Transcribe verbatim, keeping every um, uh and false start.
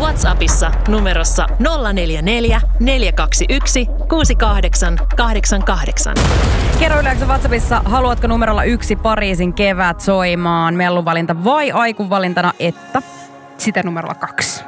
WhatsAppissa numerossa nolla neljä neljä, neljä kaksi yksi, kuusi kahdeksan kahdeksan kahdeksan. Kerro Yle X:n WhatsAppissa, haluatko numerolla yksi Pariisin kevät soimaan? Mellun valinta vai Aikun valintana, että sitä numerolla kaksi.